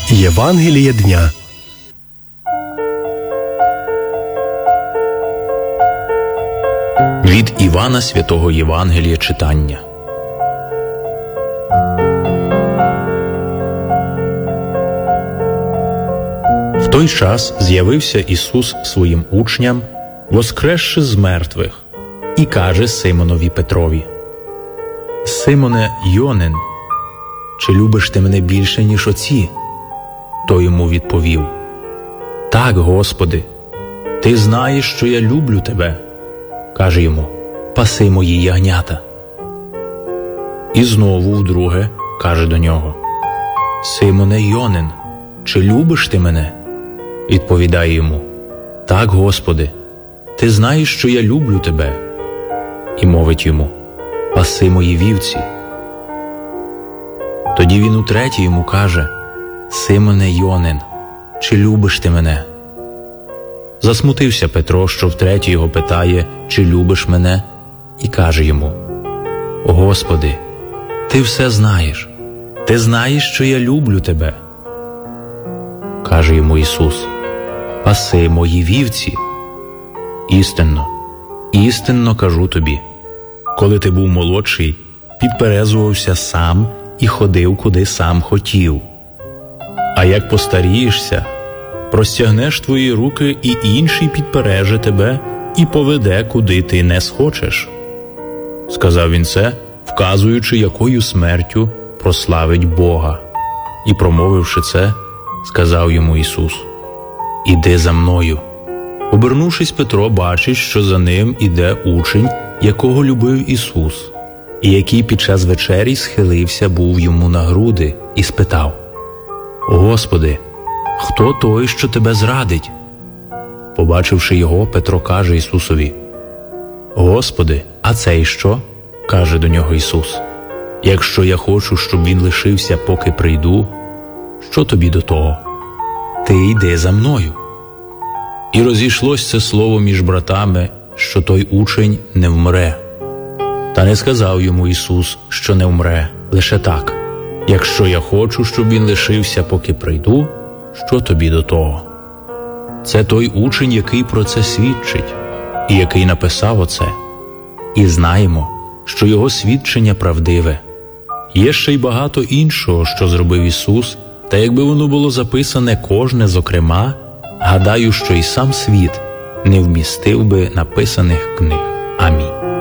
Євангеліє дня. Від Івана Святого Євангелія читання. В той час з'явився Ісус своїм учням, воскресши з мертвих, і каже Симонові Петрові: «Симоне Йонин, чи любиш ти мене більше, ніж оці?» Той йому відповів: «Так, Господи, ти знаєш, що я люблю тебе». Каже йому: «Паси мої ягнята». І знову вдруге каже до нього: «Симоне Йонин, чи любиш ти мене?» Відповідає йому: «Так, Господи, ти знаєш, що я люблю тебе». І мовить йому: «Паси мої вівці». Тоді він утретє йому каже: «Симоне Йонин, чи любиш ти мене?» Засмутився Петро, що втретє його питає: «Чи любиш мене?» І каже йому: «Господи, ти все знаєш, ти знаєш, що я люблю тебе». Каже йому Ісус: «Паси мої вівці». Істинно, істинно кажу тобі, коли ти був молодший, підперезувався сам і ходив, куди сам хотів. А як постарієшся, простягнеш твої руки, і інший підпереже тебе і поведе, куди ти не схочеш. Сказав він це, вказуючи, якою смертю прославить Бога. І, промовивши це, сказав йому Ісус: «Іди за мною». Обернувшись, Петро бачить, що за ним іде учень, якого любив Ісус, і який під час вечері схилився був йому на груди і спитав: «Господи, хто той, що тебе зрадить?» Побачивши його, Петро каже Ісусові: «Господи, а цей що?» Каже до нього Ісус: «Якщо я хочу, щоб він лишився, поки прийду, що тобі до того? Ти йди за мною». І розійшлось це слово між братами, що той учень не вмре. Та не сказав йому Ісус, що не вмре, лише так: «Якщо я хочу, щоб він лишився, поки прийду, що тобі до того?» Це той учень, який про це свідчить, і який написав оце. І знаємо, що його свідчення правдиве. Є ще й багато іншого, що зробив Ісус, та якби воно було записане кожне зокрема, гадаю, що і сам світ не вмістив би написаних книг. Амінь.